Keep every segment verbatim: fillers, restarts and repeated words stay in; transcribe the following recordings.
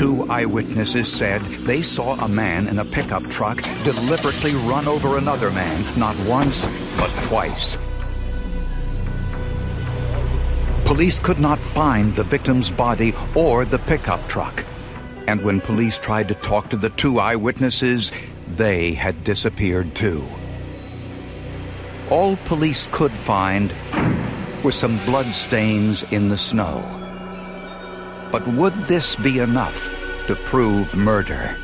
Two eyewitnesses said they saw a man in a pickup truck deliberately run over another man, not once, but twice. Police could not find the victim's body or the pickup truck. And when police tried to talk to the two eyewitnesses, they had disappeared too. All police could find were some blood stains in the snow. But would this be enough to prove murder?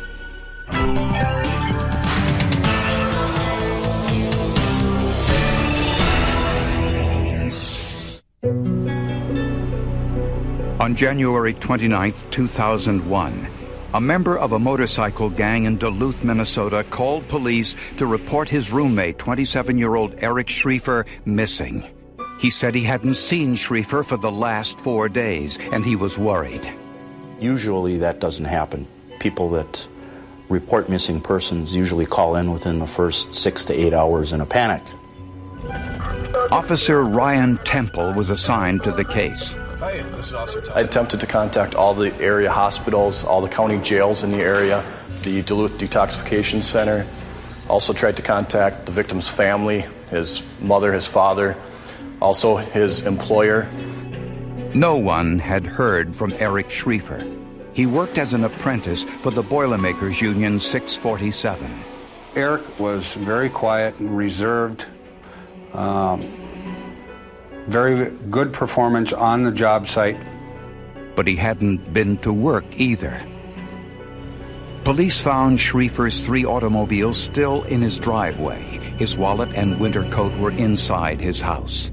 On January twenty-ninth, two thousand one, a member of a motorcycle gang in Duluth, Minnesota, called police to report his roommate, twenty-seven-year-old Eric Schriefer, missing. He said he hadn't seen Schriefer for the last four days, and he was worried. Usually that doesn't happen. People that report missing persons usually call in within the first six to eight hours in a panic. Officer Ryan Temple was assigned to the case. Hi, this is Officer Temple. I attempted to contact all the area hospitals, all the county jails in the area, the Duluth Detoxification Center. Also tried to contact the victim's family, his mother, his father, also his employer. No one had heard from Eric Schriefer. He worked as an apprentice for the Boilermakers Union six forty-seven. Eric was very quiet and reserved. Um, very good performance on the job site. But he hadn't been to work either. Police found Schriefer's three automobiles still in his driveway. His wallet and winter coat were inside his house.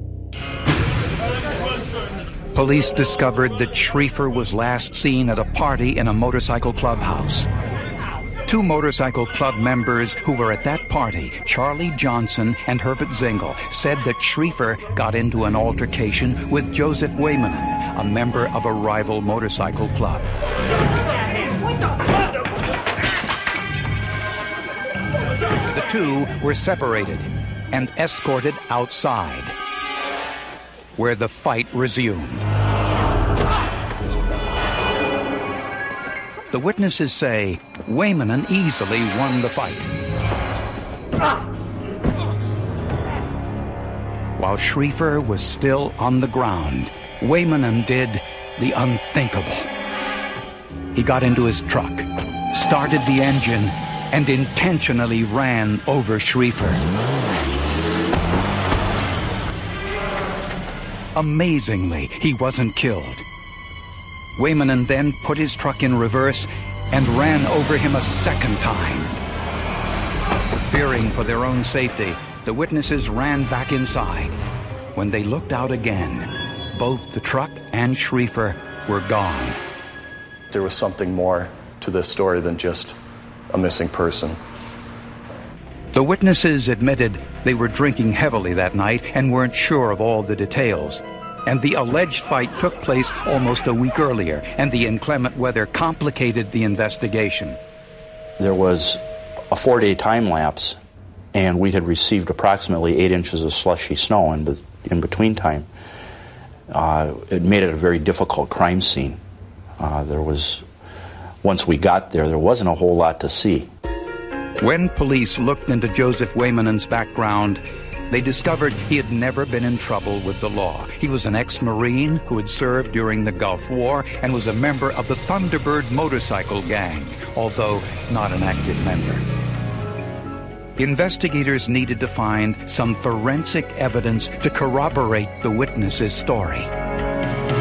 Police discovered that Schriefer was last seen at a party in a motorcycle clubhouse. Two motorcycle club members who were at that party, Charlie Johnson and Herbert Zingel, said that Schriefer got into an altercation with Joseph Waymanen, a member of a rival motorcycle club. The two were separated and escorted outside, where the fight resumed. The witnesses say Waymanen easily won the fight. While Schriefer was still on the ground, Waymanen did the unthinkable. He got into his truck, started the engine, and intentionally ran over Schriefer. Amazingly, he wasn't killed. Waymanen then put his truck in reverse and ran over him a second time. Fearing for their own safety, the witnesses ran back inside. When they looked out again, both the truck and Schriefer were gone. There was something more to this story than just a missing person. The witnesses admitted they were drinking heavily that night and weren't sure of all the details. And the alleged fight took place almost a week earlier, and the inclement weather complicated the investigation. There was a four-day time lapse, and we had received approximately eight inches of slushy snow in, be- in between time. Uh, it made it a very difficult crime scene. Uh, there was, once we got there, there wasn't a whole lot to see. When police looked into Joseph Waymanen's background, they discovered he had never been in trouble with the law. He was an ex-Marine who had served during the Gulf War and was a member of the Thunderbird motorcycle gang, although not an active member. Investigators needed to find some forensic evidence to corroborate the witness's story.